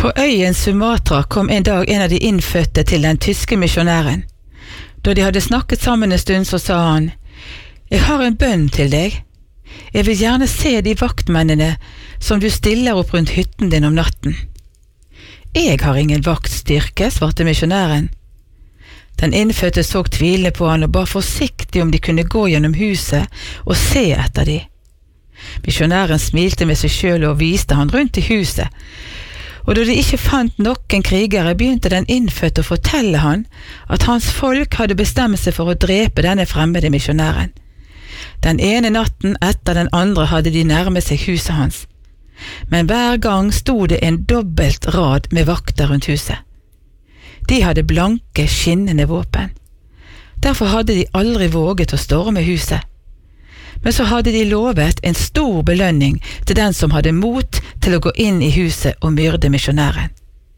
På øyen Sumatra kom en dag en av de innfødte til den tyske misjonæren. Da de hadde snakket sammen en stund, så sa han: «Jeg har en bønn til deg. Jeg vil gjerne se de vaktmennene som du stiller opp rundt hytten din om natten.» «Jeg har ingen vaktstyrke», svarte misjonæren. Den innfødte så tvilende på han og ba forsiktig om de kunne gå gjennom huset og se etter de. Misjonæren smilte med seg selv og viste han rundt i huset, og da de ikke fant noen krigere, begynte den innfødte å fortelle han at hans folk hadde bestemt seg for å drepe denne fremmede misjonæren. Den ene natten etter den andre hadde de nærmet seg huset hans, men hver gang sto det en dobbelt rad med vakter rundt huset. De hadde blanke, skinnende våpen. Derfor hadde de aldri våget å storme huset. Men så hadde de lovet en stor belønning til den som hadde mot til å gå inn i huset og myrde misjonæren.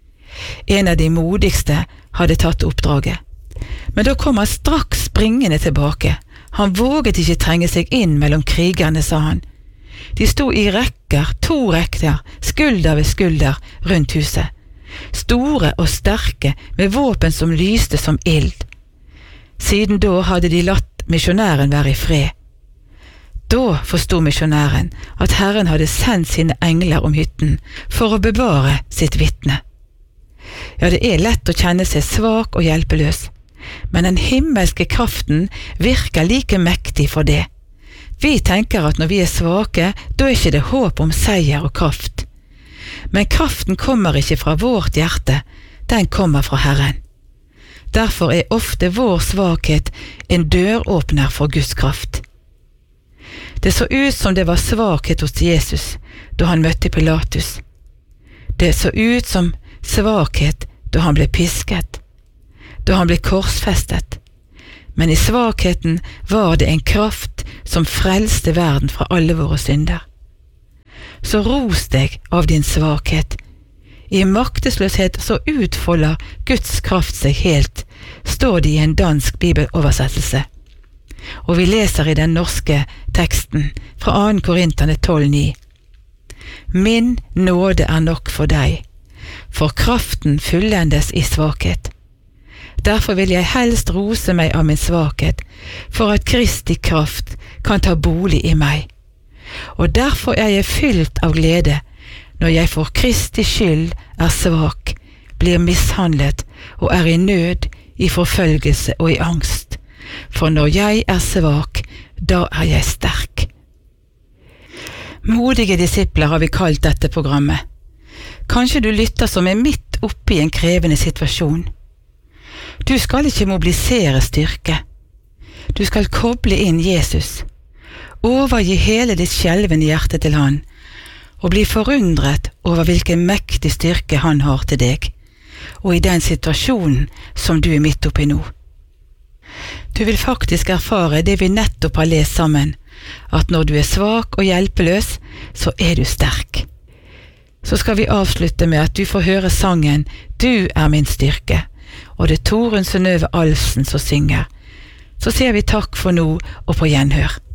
En av de modigste hadde tatt oppdraget, men da kom han straks springende tilbake. Han våget ikke trenge seg inn mellom krigerne, sa han. De sto i rekker, 2 rekker, skulder ved skulder rundt huset. Store og sterke, med våpen som lyste som ild. Siden da hadde de latt misjonæren være i fred. Da forstod misjonæren at Herren hadde sendt sine engler om hytten for å bevare sitt vitne. Ja, det er lett å kjenne seg svak og hjelpeløs, men den himmelske kraften virker like mektig for det. Vi tenker at når vi er svake, da er ikke det håp om seier og kraft. Men kraften kommer ikke fra vårt hjerte, den kommer fra Herren. Derfor er ofte vår svakhet en døråpner for Guds kraft. Det så ut som det var svakhet hos Jesus da han møtte Pilatus. Det så ut som svakhet da han ble pisket, da han ble korsfestet. Men i svakheten var det en kraft som frelste verden fra alle våre synder. Så ros deg av din svakhet. I maktesløshet så utfolder Guds kraft seg helt, står det i en dansk bibeloversettelse. Og vi leser i den norske teksten fra 2. Korinterne 12,9. Min nåde er nok for deg, for kraften fullendes i svakhet. Derfor vil jeg helst rose meg av min svakhet, for at Kristi kraft kan ta bolig i meg. Og derfor er jeg fylt av glede, når jeg for Kristi skyld er svak, blir mishandlet og er i nød, i forfølgelse og i angst. For når jeg er svak, da er jeg sterk. Modige disipler har vi kalt dette programmet. Kanskje du lytter som er midt oppe i en krevende situasjon. Du skal ikke mobilisere styrke. Du skal koble inn Jesus. Overgi hele ditt skjelvende hjerte til han, og bli forundret over hvilken mektig styrke han har til deg, og i den situasjonen som du er midt oppi nå. Du vil faktisk erfare det vi nettopp har lest sammen, at når du er svak og hjelpeløs, så er du sterk. Så skal vi avslutte med at du får høre sangen «Du er min styrke», og det er Torunn Synnøve Alfsen som synger. Så sier vi takk for nå og på gjenhør.